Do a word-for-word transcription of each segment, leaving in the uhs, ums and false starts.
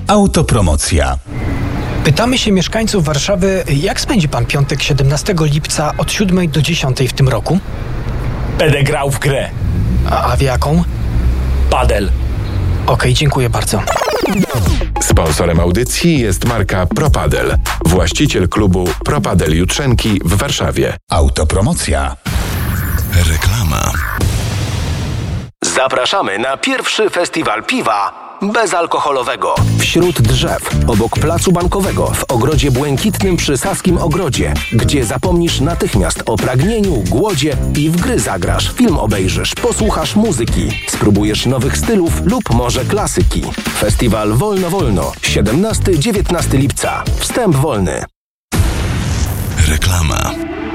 Autopromocja. Pytamy się mieszkańców Warszawy, jak spędzi pan piątek siedemnastego lipca od siódmej do dziesiątej w tym roku? Będę grał w grę. A, a w jaką? Padel. Okej, dziękuję bardzo. Sponsorem audycji jest marka Propadel, właściciel klubu Propadel Jutrzenki w Warszawie. Autopromocja. Reklama. Zapraszamy na pierwszy festiwal piwa bezalkoholowego. Wśród drzew, obok placu bankowego, w ogrodzie błękitnym przy Saskim Ogrodzie, gdzie zapomnisz natychmiast o pragnieniu, głodzie i w gry zagrasz, film obejrzysz, posłuchasz muzyki, spróbujesz nowych stylów lub może klasyki. Festiwal Wolno Wolno, siedemnastego do dziewiętnastego lipca. Wstęp wolny. Reklama.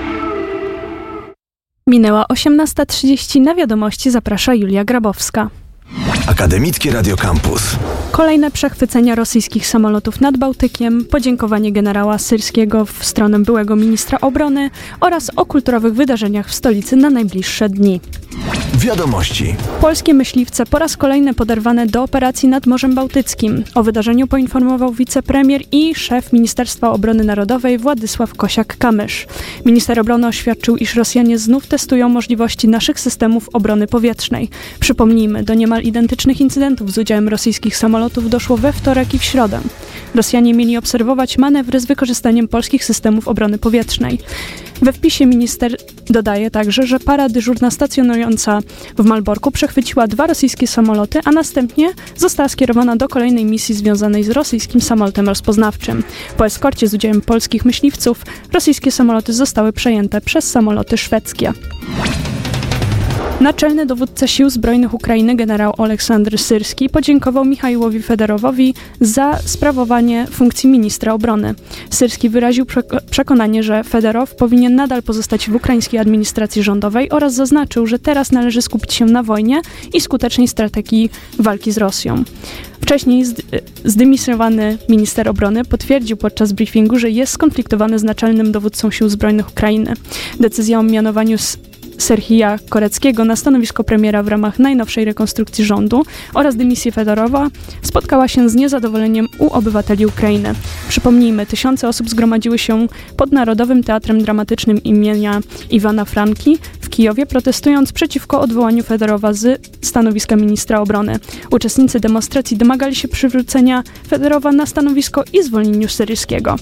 Minęła osiemnasta trzydzieści, na wiadomości zaprasza Julia Grabowska. Akademickie Radio Campus. Kolejne przechwycenia rosyjskich samolotów nad Bałtykiem, podziękowanie generała Syrskiego w stronę byłego ministra obrony oraz o kulturowych wydarzeniach w stolicy na najbliższe dni. Wiadomości. Polskie myśliwce po raz kolejny poderwane do operacji nad Morzem Bałtyckim. O wydarzeniu poinformował wicepremier i szef Ministerstwa Obrony Narodowej Władysław Kosiak-Kamysz. Minister obrony oświadczył, iż Rosjanie znów testują możliwości naszych systemów obrony powietrznej. Przypomnijmy, do niemal identycznych incydentów z udziałem rosyjskich samolotów doszło we wtorek i w środę. Rosjanie mieli obserwować manewry z wykorzystaniem polskich systemów obrony powietrznej. We wpisie minister dodaje także, że para dyżurna stacjonująca w Malborku przechwyciła dwa rosyjskie samoloty, a następnie została skierowana do kolejnej misji związanej z rosyjskim samolotem rozpoznawczym. Po eskorcie z udziałem polskich myśliwców rosyjskie samoloty zostały przejęte przez samoloty szwedzkie. Naczelny dowódca Sił Zbrojnych Ukrainy generał Oleksandr Syrski podziękował Michaiłowi Federowowi za sprawowanie funkcji ministra obrony. Syrski wyraził przekonanie, że Federow powinien nadal pozostać w ukraińskiej administracji rządowej oraz zaznaczył, że teraz należy skupić się na wojnie i skutecznej strategii walki z Rosją. Wcześniej zdymisjowany minister obrony potwierdził podczas briefingu, że jest skonfliktowany z naczelnym dowódcą Sił Zbrojnych Ukrainy. Decyzja o mianowaniu Serhija Koreckiego na stanowisko premiera w ramach najnowszej rekonstrukcji rządu oraz dymisji Fedorowa spotkała się z niezadowoleniem u obywateli Ukrainy. Przypomnijmy, tysiące osób zgromadziły się pod Narodowym Teatrem Dramatycznym imienia Iwana Franki w Kijowie, protestując przeciwko odwołaniu Fedorowa z stanowiska ministra obrony. Uczestnicy demonstracji domagali się przywrócenia Fedorowa na stanowisko i zwolnieniu Syrskiego.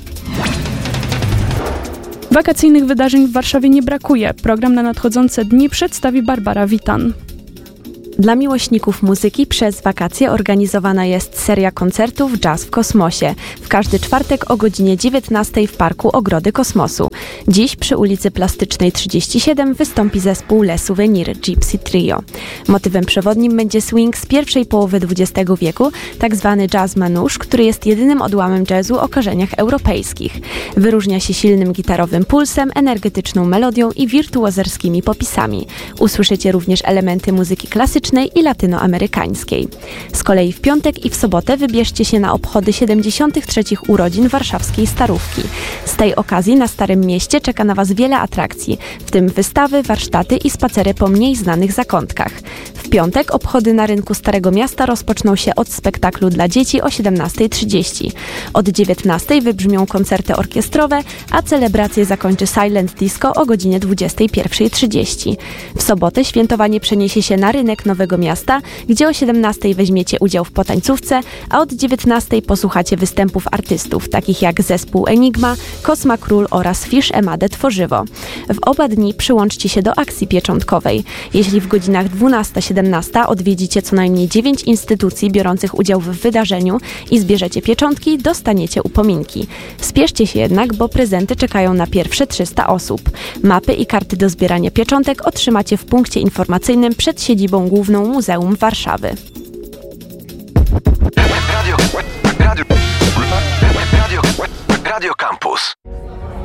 Wakacyjnych wydarzeń w Warszawie nie brakuje. Program na nadchodzące dni przedstawi Barbara Witan. Dla miłośników muzyki przez wakacje organizowana jest seria koncertów Jazz w Kosmosie. W każdy czwartek o godzinie dziewiętnastej w Parku Ogrody Kosmosu. Dziś przy ulicy Plastycznej trzydzieści siedem wystąpi zespół Le Souvenir Gypsy Trio. Motywem przewodnim będzie swing z pierwszej połowy dwudziestego wieku, tak zwany jazz manouche, który jest jedynym odłamem jazzu o korzeniach europejskich. Wyróżnia się silnym gitarowym pulsem, energetyczną melodią i wirtuozerskimi popisami. Usłyszycie również elementy muzyki klasycznej i latynoamerykańskiej. Z kolei w piątek i w sobotę wybierzcie się na obchody siedemdziesiątych trzecich urodzin warszawskiej Starówki. Z tej okazji na Starym Mieście czeka na Was wiele atrakcji, w tym wystawy, warsztaty i spacery po mniej znanych zakątkach. W piątek obchody na rynku Starego Miasta rozpoczną się od spektaklu dla dzieci o siedemnastej trzydzieści. Od dziewiętnastej wybrzmią koncerty orkiestrowe, a celebrację zakończy Silent Disco o godzinie dwudziestej pierwszej trzydzieści. W sobotę świętowanie przeniesie się na rynek Nowego Miasta, gdzie o siedemnastej weźmiecie udział w potańcówce, a od dziewiętnastej posłuchacie występów artystów, takich jak zespół Enigma, Kosma Król oraz Fish Emade Tworzywo. W oba dni przyłączcie się do akcji pieczątkowej. Jeśli w godzinach dwunasta siedemnasta odwiedzicie co najmniej dziewięć instytucji biorących udział w wydarzeniu i zbierzecie pieczątki, dostaniecie upominki. Spieszcie się jednak, bo prezenty czekają na pierwsze trzysta osób. Mapy i karty do zbierania pieczątek otrzymacie w punkcie informacyjnym przed siedzibą główną Muzeum Warszawy. Radio, radio, radio, radio Campus.